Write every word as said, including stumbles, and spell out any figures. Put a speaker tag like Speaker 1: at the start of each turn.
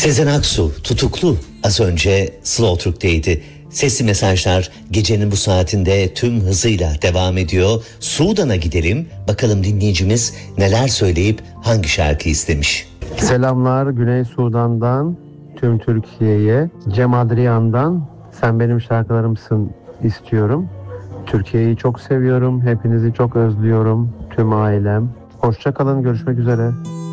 Speaker 1: Sezen Aksu tutuklu, az önce Slow Türk'teydi. Sesli mesajlar gecenin bu saatinde tüm hızıyla devam ediyor. Sudan'a gidelim, bakalım dinleyicimiz neler söyleyip hangi şarkı istemiş.
Speaker 2: Selamlar Güney Sudan'dan tüm Türkiye'ye. Cem Adrian'dan Sen Benim Şarkılarımsın istiyorum. Türkiye'yi çok seviyorum, hepinizi çok özlüyorum, tüm ailem. Hoşça kalın, görüşmek üzere.